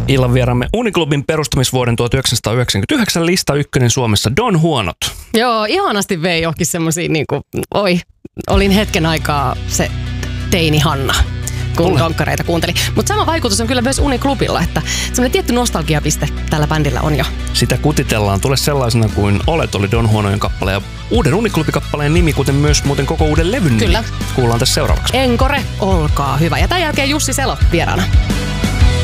Illan vieraamme Uniklubin perustamisvuoden 1999 lista ykkönen Suomessa Don Huonot. Joo, ihanasti vei johonkin semmosia niinku, olin hetken aikaa se teini Hanna, kun donkkareita kuuntelin. Mutta sama vaikutus on kyllä myös Uniklubilla, että semmoinen tietty nostalgiapiste tällä bändillä on jo. Sitä kutitellaan. Tule sellaisena kuin olet, oli Don Huonojen kappale ja uuden Uniklubikappaleen nimi, kuten myös muuten koko uuden levyn nimi. Kyllä. Kuullaan tässä seuraavaksi. Encore, olkaa hyvä. Ja tämän jälkeen Jussi Selo vieraana.